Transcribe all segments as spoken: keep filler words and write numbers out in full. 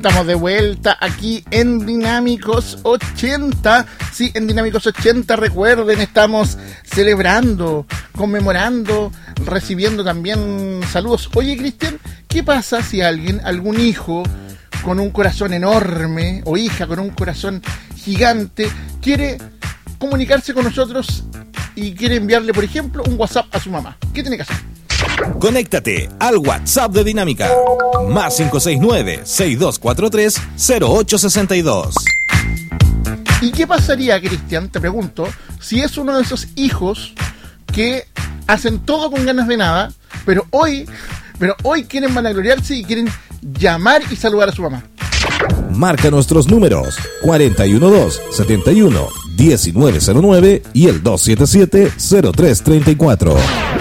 estamos de vuelta aquí en Dinámicos ochenta. Sí, en Dinámicos ochenta, recuerden, estamos celebrando, conmemorando, recibiendo también saludos. Oye, Cristian, ¿qué pasa si alguien, algún hijo con un corazón enorme o hija con un corazón gigante quiere comunicarse con nosotros y quiere enviarle, por ejemplo, un WhatsApp a su mamá? ¿Qué tiene que hacer? Conéctate al WhatsApp de Dinámica, más cinco seis nueve, seis dos cuatro tres, cero ocho seis dos. ¿Y qué pasaría, Cristian, te pregunto, si es uno de esos hijos que hacen todo con ganas de nada, pero hoy, pero hoy quieren vanagloriarse y quieren llamar y saludar a su mamá? Marca nuestros números cuatro uno dos, siete uno, uno nueve cero nueve y el dos siete siete, cero tres tres cuatro.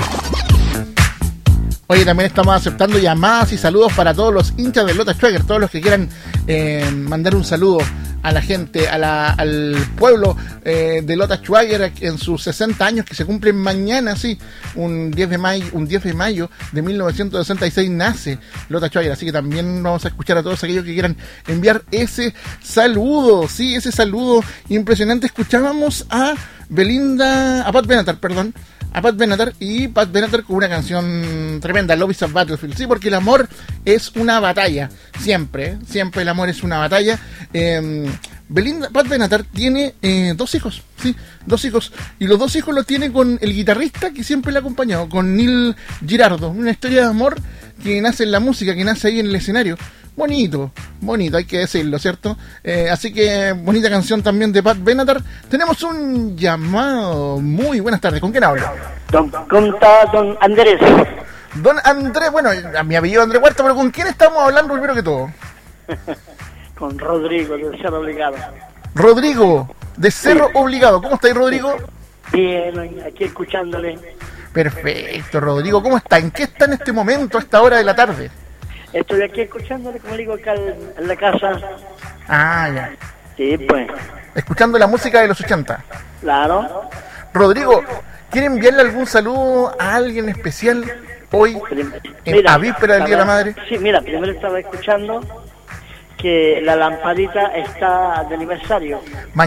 Oye, también estamos aceptando llamadas y saludos para todos los hinchas de Lota Schwager, todos los que quieran eh, mandar un saludo a la gente, a la, al pueblo eh, de Lota Schwager en sus sesenta años que se cumplen mañana, sí, un diez de mayo, un diez de mayo de mil novecientos sesenta y seis nace Lota Schwager, así que también vamos a escuchar a todos aquellos que quieran enviar ese saludo, sí, ese saludo impresionante. Escuchábamos a Belinda, a Pat Benatar, perdón, a Pat Benatar y Pat Benatar con una canción tremenda, Love is a Battlefield, sí, porque el amor es una batalla, siempre, siempre el amor es una batalla. Eh, Belinda, Pat Benatar tiene eh, dos hijos, sí, dos hijos, y los dos hijos los tiene con el guitarrista que siempre le ha acompañado, con Neil Girardo, una historia de amor que nace en la música, que nace ahí en el escenario. Bonito, bonito, hay que decirlo, ¿cierto? Eh, así que bonita canción también de Pat Benatar. Tenemos un llamado. Muy buenas tardes, ¿con quién hablo? Don, ¿Cómo está don Andrés? Don Andrés, bueno, a mi apellido Andrés Huerta, pero ¿con quién estamos hablando primero que todo? Con Rodrigo, de Cerro Obligado. Rodrigo, de Cerro sí. Obligado. ¿Cómo estáis, Rodrigo? Bien, aquí escuchándole. Perfecto, Rodrigo. ¿Cómo está? ¿En qué está en este momento, a esta hora de la tarde? Estoy aquí escuchándole, como digo, acá en la casa. Ah, ya. Sí, pues. Escuchando la música de los ochenta. Claro. Rodrigo, ¿quiere enviarle algún saludo a alguien especial hoy, en, mira, a víspera del Día de la Madre? Sí, mira, primero estaba escuchando que la lamparita está de aniversario.